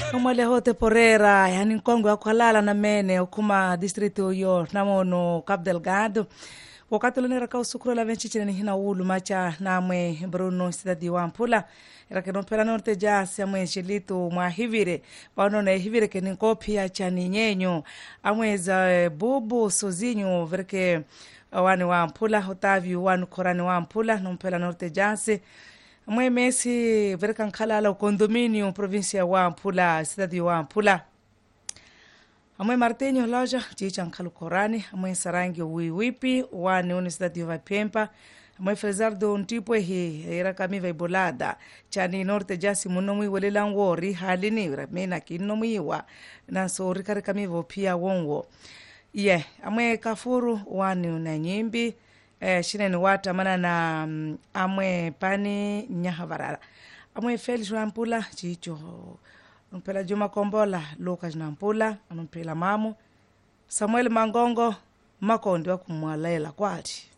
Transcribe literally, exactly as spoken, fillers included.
Umwele hote porera, yani nkongo ya kuhalala na mene, ukuma distrito uyo, namono Cabo Delgado. Wakati lunera ka usukuro la venchichine ni hina ulu macha namwe Bruno Sidadi Wampula. Irake nompela norte jasi amwe shilitu mwa hivire. Wano na hivire ke ninkopia cha ninyenyo. Amwe za bubu sozinyo virke wani Wampula, Otavio wanu korani Wampula, nompela norte jasi. Amwe mesi virka nkalala condomínio província Wampula, cidade Wampula. Amwe Martinho loja chicha nkalu korani, amwe sarangi wiwipi wani universidade vai Pempa. Amwe Felizardo ntipwe hi era kami vai bolada chani norte jasi munomwi welela ngori halini ramena kinomwiwa na so rikari kami vo pia wonwo. Ye, amwe Kafuru wani una nyimbi. Eh, shine ni wata mana na um, amwe pani nyahavarara. Amwe Felix Wampula chicho. Numpela Juma Kombola, Lucas Nampula, numpela Mamu. Samuel Mangongo, Makondi wa kumwalela kwati.